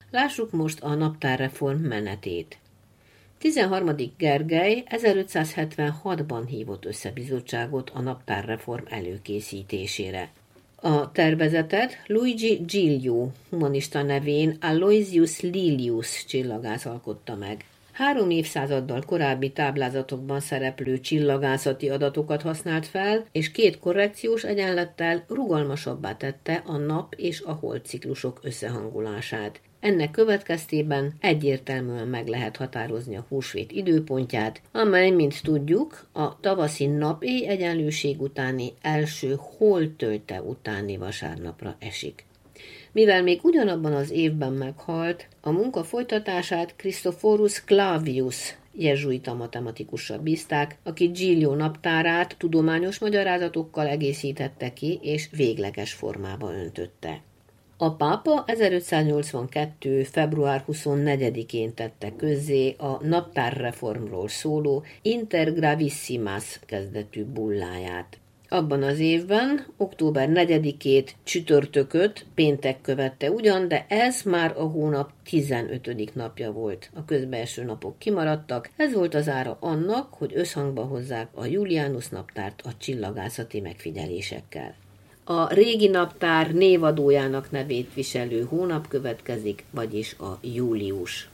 Lássuk most a naptárreform menetét. 13. Gergely 1576-ban hívott össze bizottságot a naptárreform előkészítésére. A tervezetet Luigi Giglio humanista nevén Aloysius Lilius csillagász alkotta meg. 3 évszázaddal korábbi táblázatokban szereplő csillagászati adatokat használt fel, és 2 korrekciós egyenlettel rugalmasabbá tette a nap és a hold ciklusok összehangolását. Ennek következtében egyértelműen meg lehet határozni a húsvét időpontját, amely, mint tudjuk, a tavaszi nap-éj egyenlőség utáni első holdtölte utáni vasárnapra esik. Mivel még ugyanabban az évben meghalt, a munka folytatását Christophorus Clavius jezsuita matematikussal bízták, aki Giglio naptárát tudományos magyarázatokkal egészítette ki és végleges formába öntötte. A pápa 1582. február 24-én tette közzé a naptárreformról szóló Inter Gravissimas kezdetű bulláját. Abban az évben, október 4-ét csütörtököt péntek követte ugyan, de ez már a hónap 15. napja volt. A közbeeső napok kimaradtak, ez volt az ára annak, hogy összhangba hozzák a Julianus naptárt a csillagászati megfigyelésekkel. A régi naptár névadójának nevét viselő hónap következik, vagyis a július.